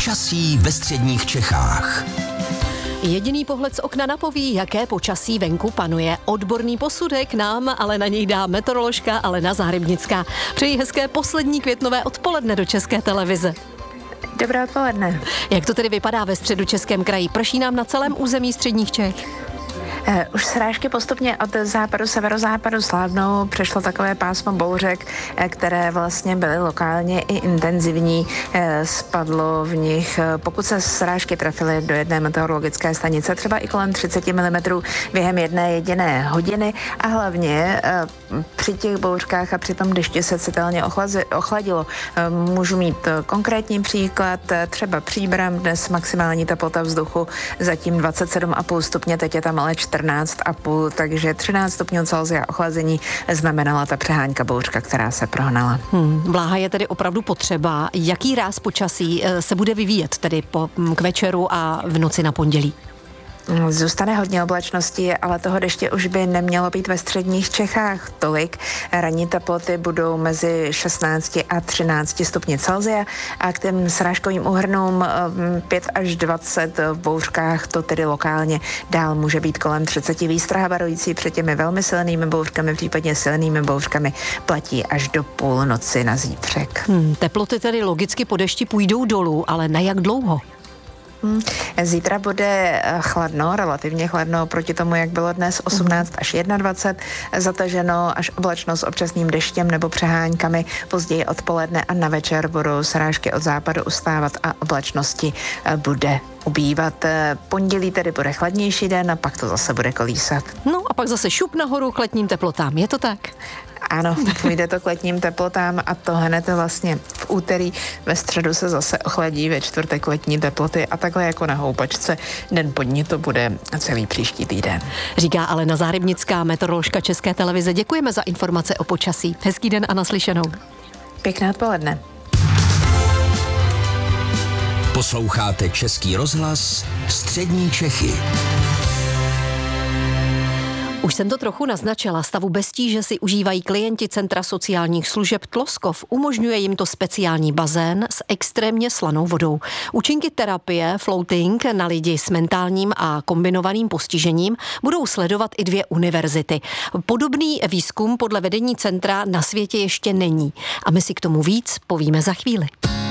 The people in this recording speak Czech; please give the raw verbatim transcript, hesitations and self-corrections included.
Počasí ve středních Čechách. Jediný pohled z okna napoví, jaké počasí venku panuje. Odborný posudek nám ale na něj dá meteoroložka Alena Zahrebnická. Přeji hezké poslední květnové odpoledne do České televize. Dobré odpoledne. Jak to tedy vypadá ve Středočeském kraji? Prší nám na celém území středních Čech? Už srážky postupně od západu, severozápadu slábnou, přešlo takové pásmo bouřek, které vlastně byly lokálně i intenzivní, spadlo v nich, pokud se srážky trefily do jedné meteorologické stanice, třeba i kolem třicet milimetrů během jedné jediné hodiny a hlavně při těch bouřkách a při tom dešti se citelně ochladilo. Můžu mít konkrétní příklad, třeba Příbram, dnes maximální teplota vzduchu zatím dvacet sedm celá pět stupně, teď je tam ale čtrnáct celá pět, takže třináct stupňů Celsia ochlazení znamenala ta přehánka bouřka, která se prohnala. Hmm, vláha je tedy opravdu potřeba. Jaký ráz počasí se bude vyvíjet tedy po, k večeru a v noci na pondělí? Zůstane hodně oblačností, ale toho deště už by nemělo být ve středních Čechách tolik. Ranní teploty budou mezi šestnáct a třináct stupni Celsia a k těm srážkovým úhrnům pět až dvacet v bouřkách, to tedy lokálně dál může být kolem třicet. Výstraha varující před těmi velmi silnými bouřkami, případně silnými bouřkami, platí až do půlnoci na zítřek. Hmm, teploty tedy logicky po dešti půjdou dolů, ale na jak dlouho? Zítra bude chladno, relativně chladno proti tomu, jak bylo dnes, osmnáct až dvacet jedna, zataženo až oblačno s občasným deštěm nebo přeháňkami. Později odpoledne a na večer budou srážky od západu ustávat a oblačnosti bude ubývat. Pondělí tedy bude chladnější den a pak to zase bude kolísat. No a pak zase šup nahoru k letním teplotám, je to tak? Ano, půjde to k letním teplotám a to hned vlastně v úterý, ve středu se zase ochladí, ve čtvrtek letní teploty a takhle jako na houpačce den po dní to bude celý příští týden. Říká Alena Zahrebnická, meteoroložka České televize. Děkujeme za informace o počasí. Hezký den a naslyšenou. Pěkné odpoledne. Posloucháte Český rozhlas Střední Čechy. Už jsem to trochu naznačila, stavu bez tíže si užívají klienti Centra sociálních služeb Tloskov. Umožňuje jim to speciální bazén s extrémně slanou vodou. Účinky terapie floating na lidi s mentálním a kombinovaným postižením budou sledovat i dvě univerzity. Podobný výzkum podle vedení centra na světě ještě není. A my si k tomu víc povíme za chvíli.